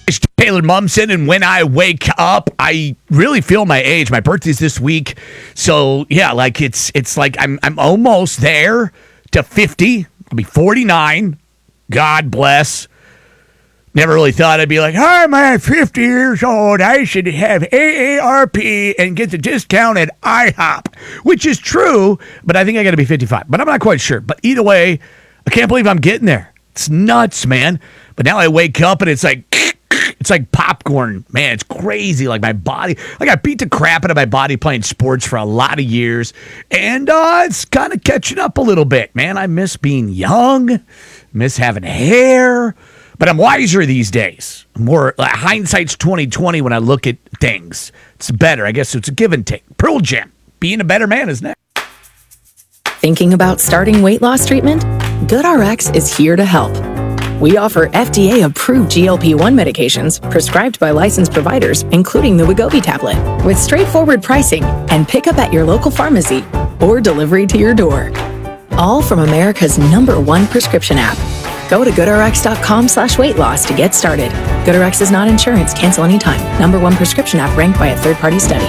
It's Taylor Mumson, and when I wake up, I really feel my age. My birthday's this week, so yeah, like it's like I'm almost there to 50. I'll be 49. God bless. Never really thought I'd be like, I'm at 50 years old. I should have AARP and get the discount at IHOP, which is true, but I think I got to be 55. But I'm not quite sure. But either way, I can't believe I'm getting there. It's nuts, man. But now I wake up and it's like popcorn. Man, it's crazy. Like my body, like I beat the crap out of my body playing sports for a lot of years. And it's kind of catching up a little bit, man. I miss being young, miss having hair. But I'm wiser these days. More hindsight's 2020 when I look at things. It's better. I guess it's a give and take. Pearl Jam, being a better man is next. Thinking about starting weight loss treatment? GoodRx is here to help. We offer FDA-approved GLP-1 medications prescribed by licensed providers, including the Wegovy tablet, with straightforward pricing and pickup at your local pharmacy or delivery to your door. All from America's #1 prescription app. Go to GoodRx.com/weight loss to get started. GoodRx is not insurance. Cancel anytime. #1 prescription app ranked by a third-party study.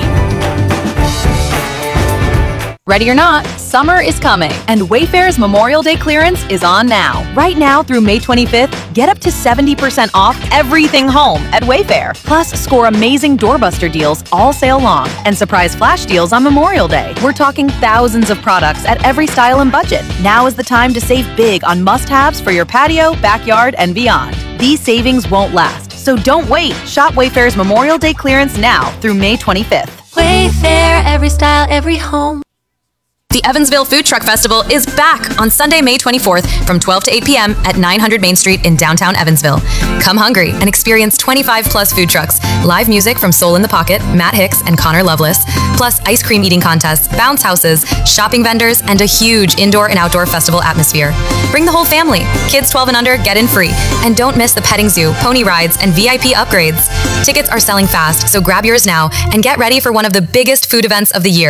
Ready or not, summer is coming, and Wayfair's Memorial Day clearance is on now. Right now through May 25th, get up to 70% off everything home at Wayfair. Plus, score amazing doorbuster deals all sale long and surprise flash deals on Memorial Day. We're talking thousands of products at every style and budget. Now is the time to save big on must-haves for your patio, backyard, and beyond. These savings won't last, so don't wait. Shop Wayfair's Memorial Day clearance now through May 25th. Wayfair, every style, every home. The Evansville Food Truck Festival is back on Sunday, May 24th from 12 to 8 p.m. at 900 Main Street in downtown Evansville. Come hungry and experience 25-plus food trucks, live music from Soul in the Pocket, Matt Hicks, and Connor Lovelace, plus ice cream eating contests, bounce houses, shopping vendors, and a huge indoor and outdoor festival atmosphere. Bring the whole family. Kids 12 and under get in free. And don't miss the petting zoo, pony rides, and VIP upgrades. Tickets are selling fast, so grab yours now and get ready for one of the biggest food events of the year.